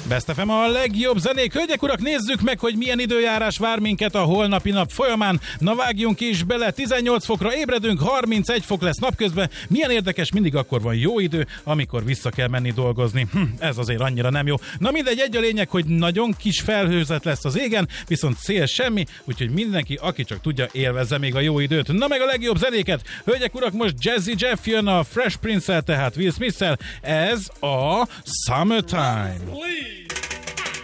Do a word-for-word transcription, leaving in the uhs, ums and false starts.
Best ef em a legjobb zenék. Hölgyek, urak, nézzük meg, hogy milyen időjárás vár minket a holnapi nap folyamán. Na vágjunk is bele, tizennyolc fokra ébredünk, harmincegy fok lesz napközben. Milyen érdekes, mindig akkor van jó idő, amikor vissza kell menni dolgozni. Hm, ez azért annyira nem jó. Na mindegy, egy a lényeg, hogy nagyon kis felhőzet lesz az égen, viszont szél semmi, úgyhogy mindenki, aki csak tudja, élvezze még a jó időt. Na meg a legjobb zenéket. Hölgyek, urak, most Jazzy Jeff jön a Fresh Prince-el, tehát Will Smith-el. Ez a Summertime. Please.